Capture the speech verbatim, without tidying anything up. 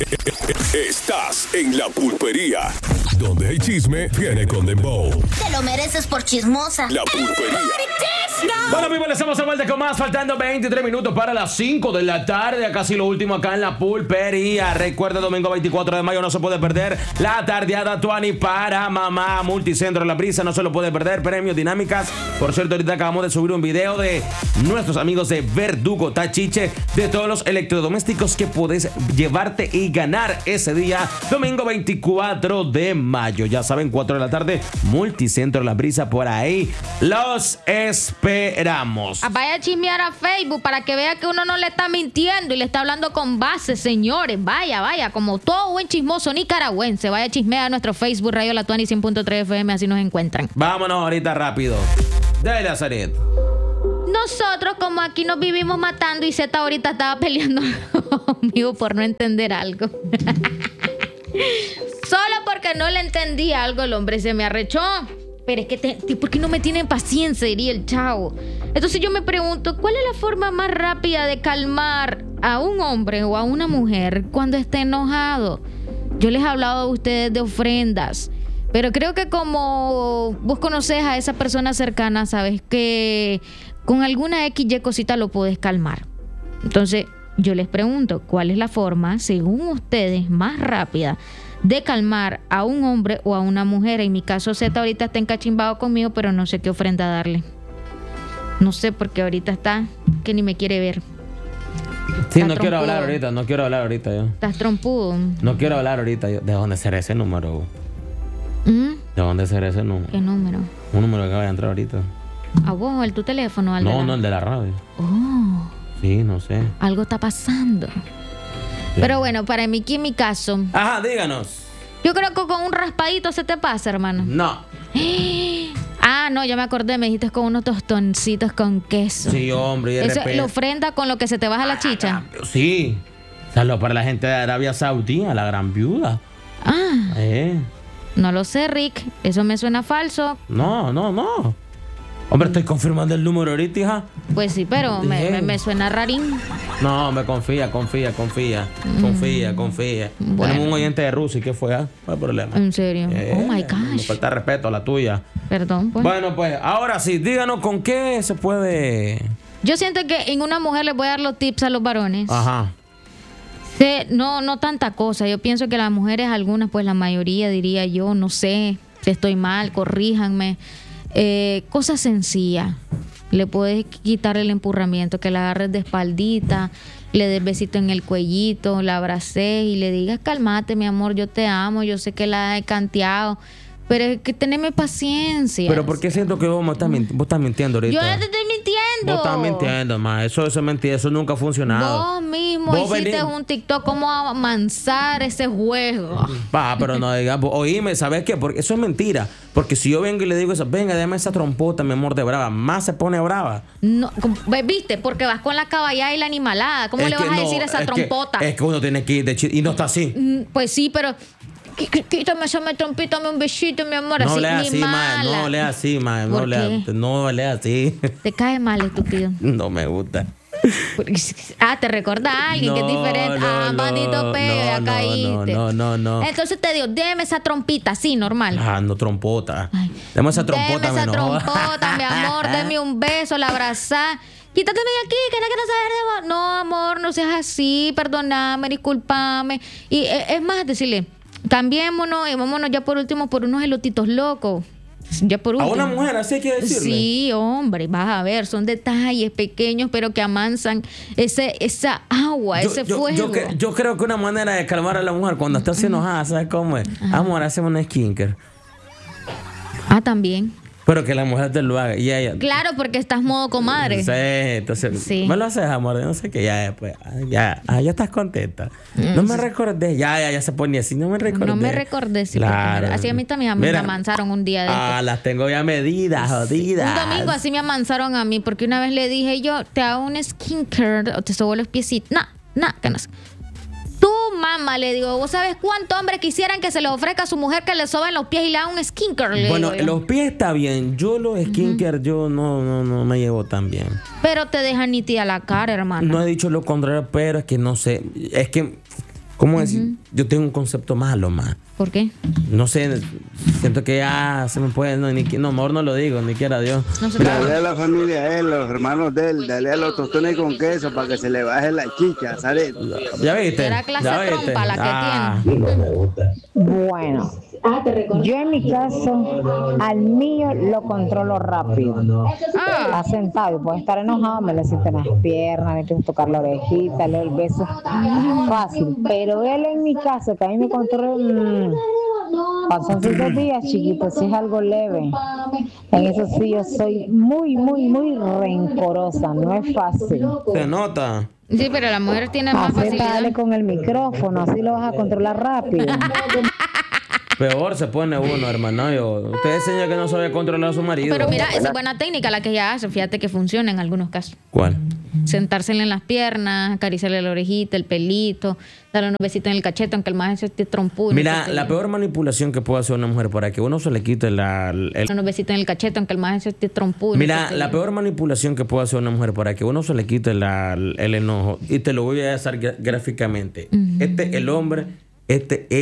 Estás en la pulpería, donde hay chisme, viene con dembow. Te lo mereces por chismosa. La pulpería. Bueno, amigos, les estamos de vuelta con más, faltando veintitrés minutos para las cinco de la tarde, casi lo último acá en la pulpería. Recuerda, domingo veinticuatro de mayo no se puede perder la tardeada Tuani para mamá. Multicentro La Brisa, no se lo puede perder. Premios, dinámicas. Por cierto, ahorita acabamos de subir un video de nuestros amigos de Verdugo Tachiche, de todos los electrodomésticos que puedes llevarte y ganar ese día, domingo veinticuatro de mayo. Ya saben, cuatro de la tarde, Multicentro La Brisa, por ahí los esperamos. Vaya a chismear a Facebook para que vea que uno no le está mintiendo y le está hablando con base, señores. Vaya, vaya, como todo buen chismoso nicaragüense. Vaya a chismear a nuestro Facebook, Radio La Tuani cien punto tres F M, así nos encuentran. Vámonos ahorita rápido. Dale, Azaret. Nosotros, como aquí nos vivimos matando, y Zeta ahorita estaba peleando conmigo por no entender algo. Solo porque no le entendí algo, el hombre se me arrechó. Pero es que, te, ¿por qué no me tienen paciencia? Diría el chavo. Entonces yo me pregunto, ¿cuál es la forma más rápida de calmar a un hombre o a una mujer cuando esté enojado? Yo les he hablado a ustedes de ofrendas, pero creo que como vos conoces a esa persona cercana, sabes que con alguna X Y cosita lo podés calmar. Entonces yo les pregunto, ¿cuál es la forma, según ustedes, más rápida de calmar a un hombre o a una mujer? En mi caso, Zeta ahorita está encachimbado conmigo, pero no sé qué ofrenda darle. No sé, porque ahorita está que ni me quiere ver. Sí, Estás no quiero trompudo. hablar ahorita, no quiero hablar ahorita yo. Estás trompudo. No quiero hablar ahorita yo. ¿De dónde será ese número? ¿Mm? ¿De dónde será ese número? ¿Qué número? Un número que acaba de entrar ahorita. ¿A vos, el tu teléfono? Al de No, la... no, el de la radio. Oh, Sí, no sé. algo está pasando. Sí. Pero bueno, para mí, aquí en mi caso, Ajá, díganos. yo creo que con un raspadito se te pasa, hermano. No. Ah, no, ya me acordé, me dijiste con unos tostoncitos con queso. Sí, hombre, y de Eso repente... lo ofrenda con lo que se te baja la chicha. Sí. Saludos para la gente de Arabia Saudí, la gran viuda. Ah, Eh. no lo sé, Rick. Eso me suena falso. No, no, no. Hombre, estoy confirmando el número ahorita, hija. Pues sí, pero me, me, me suena rarín. No, me confía, confía, confía. Confía, confía. Bueno. Tenemos un oyente de Rusia, ¿y qué fue? Ah? No hay problema. En serio. Eh, Oh my Me gosh. falta respeto a la tuya. Perdón, pues. Bueno, pues, ahora sí, díganos con qué se puede. Yo siento que en una mujer les voy a dar los tips a los varones. Ajá. Sí, no, no tanta cosa. Yo pienso que las mujeres, algunas, pues la mayoría, diría yo, no sé, si estoy mal, corríjanme. Eh, cosas sencillas. Le puedes quitar el empurramiento, que la agarres de espaldita, le des besito en el cuellito, la abraces y le digas, cálmate, mi amor, yo te amo, yo sé que la he canteado, pero es que teneme paciencia. Pero ¿por qué siento que vos, me estás, minti- vos estás mintiendo ahorita? Yo no te estoy mintiendo. Vos estás mintiendo, ma. Eso, eso es mentira. Eso nunca ha funcionado. Vos mismo Vos hiciste venís- un TikTok cómo amansar ese juego. Pa, pero no digas, oíme, ¿sabes qué? Porque eso es mentira. Porque si yo vengo y le digo eso, venga, déjame esa trompota, mi amor de brava, más se pone brava. No, como- ve- viste, porque vas con la caballada y la animalada. ¿Cómo Es le que vas a no, decir esa es que- trompota? es que uno tiene que ir de chi- y no está así. Mm, Pues sí, pero qu- qu- quítame esa me trompita, dame un besito, mi amor. No así, le ni así, ma. mala. No le así, ma. No ¿Por le, qué? no le así. Te cae mal, estúpido. No me gusta. Ah, te recuerda a alguien que es No, diferente. no, ah, manito no, peo, no, ya no, caíste. no, no, no, no. Entonces te digo, déme esa trompita, sí, normal. Ah, no, trompota. Ay. Dame esa trompota, Deme esa me enoja. trompota, mi amor, deme un beso, la abrazá. Quítate de aquí, que no quiero saber de vos. No, amor, no seas así, perdóname, discúlpame. Y eh, es más, decirle, cambiémonos y vámonos ya por último por unos elotitos locos. Ya por A último. una mujer así hay que decirle. Sí, hombre, vas a ver, son detalles pequeños, pero que amansan ese, esa agua, Yo, ese yo, fuego. yo, cre- yo creo que una manera de calmar a la mujer cuando está así enojada, ¿sabes cómo es? Amor, hacemos un skincare. Ah, también. Pero que la mujer te lo haga. Y ella. Claro, porque estás modo comadre. Sí, entonces. Sí. Me lo haces, amor. No sé qué. Ya, después. Ya, ah, ya estás contenta. No me recordé. Ya, ya, ya se ponía así. No me recordé. No me recordé, sí. Claro. porque Así a mí también a mí Mira. me amansaron un día de Ah, estos. las tengo ya medidas, jodidas. Un domingo así me amansaron a mí porque una vez le dije yo, te hago un skincare o te sobo los piecitos. No, no, que no sé. Tú, mamá, le digo, ¿vos sabes cuántos hombres quisieran que se les ofrezca a su mujer que le soben los pies y le hagan un skincare? Le Bueno, digo yo. los pies está bien. Yo los skincare, yo no, no, no me llevo tan bien. Pero te dejan nítida la cara, hermano. No he dicho lo contrario, pero es que no sé. Es que ¿Cómo decir? Yo tengo un concepto malo, más. ¿Por qué? No sé, siento que ya se me puede, no, ni, no mejor no lo digo, ni quiera Dios. No se Dale puede. a la familia a él, los hermanos de él, dale a los tostones con queso para que se le baje la chicha, ¿sabes? ¿Ya viste? Será clase ¿Ya viste? trompa la que Ah. Bueno, yo en mi caso, al mío lo controlo rápido. Ah, Está sentado y puede estar enojado, me le siento en las piernas, me empiezo a tocar la orejita, le doy el beso. Fácil. Pero él en mi caso, que a mí me controla, mmm, pasan cinco días, chiquito, si es algo leve. En eso sí yo soy muy, muy, muy rencorosa, no es fácil. Se nota. sí, pero la mujer tiene más Así dale facilidad. con el micrófono, así lo vas a controlar rápido. Peor se pone uno, hermano. Yo, usted enseña que no sabe controlar a su marido. Pero mira, esa es buena técnica la que ella hace. Fíjate que funciona en algunos casos. ¿Cuál? Sentársele en las piernas, acariciarle la orejita, el pelito, darle unos besitos en el cachete, aunque el más esté trompudo. y no Mira, sé qué. la peor manipulación que puede hacer una mujer para que uno se le quite la... el- Darle unos besitos en el cachete, aunque el más esté trompudo. y no Mira, sé qué. la peor manipulación que puede hacer una mujer para que uno se le quite la- el enojo, y te lo voy a hacer gra- gráficamente. Este, el hombre, este